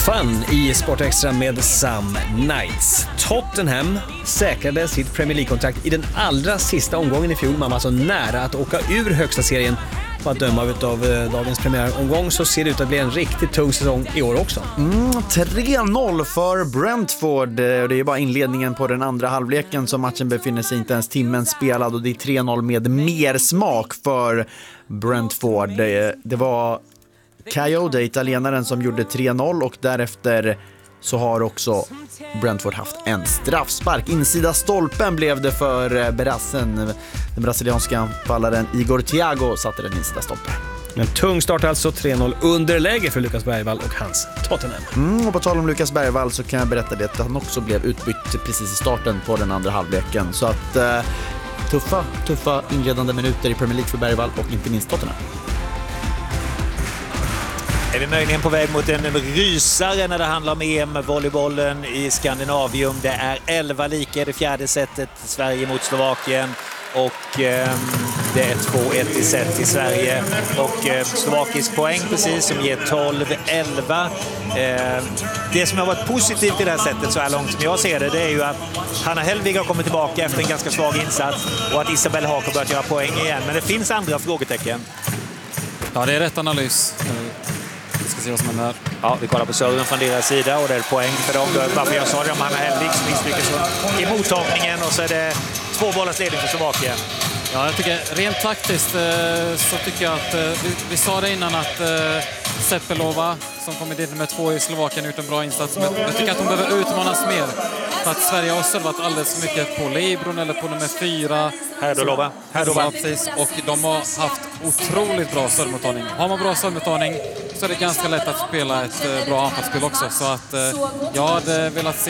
Fun i Sport Extra med Sam Knights. Tottenham säkrade sitt Premier League-kontrakt i den allra sista omgången i fjol. Man var alltså nära att åka ur högsta serien. På att döma av dagens premiäromgång så ser det ut att bli en riktigt tung säsong i år också. 3-0 för Brentford. Det är bara inledningen på den andra halvleken som matchen befinner sig inte ens timmen spelad. Och det är 3-0 med mer smak för Brentford. Det var Coyote, italienaren, som gjorde 3-0 och därefter så har också Brentford haft en straffspark. Insida stolpen blev det för brassen. Den brasilianska anfallaren Igor Thiago satte den insida stolpen. En tung start alltså, 3-0 underläge för Lukas Bergvall och hans Tottenham. Och på tal om Lukas Bergvall så kan jag berätta det att han också blev utbytt precis i starten på den andra halvleken. Så att tuffa inledande minuter i Premier League för Bergvall och inte minst Tottenham. Är vi möjligen på väg mot en rysare när det handlar om EM-volleybollen i Skandinavium? Det är 11 lika i det fjärde setet, Sverige mot Slovakien. Och det är 2-1 i set i Sverige. Och slovakisk poäng precis som ger 12-11. Det som har varit positivt i det här sättet så här långt som jag ser det är ju att Hanna Helvig har kommit tillbaka efter en ganska svag insats. Och att Isabelle Haak har börjat göra poäng igen. Men det finns andra frågetecken. Ja, det är rätt analys. Vi ska se vad som händer. Ja, vi kollar på serven från deras sida och det är poäng för dem. Varför jag sa det om Hanna Helvig som misslyckas i mottagningen och så är det 2 bollars ledning för Slovakien. Ja, jag tycker rent taktiskt så tycker jag att vi sa det innan att Seppelova som kommer dit nummer 2 i Slovakien ut en bra insats. Men jag tycker att hon behöver utmanas mer. För att Sverige har servat alldeles för mycket på Leibron eller på nummer 4. Herdolova. Precis. Och de har haft otroligt bra servmottagning. Har man bra servmottagning så är det ganska lätt att spela ett bra anfallsspel också. Så att jag hade velat se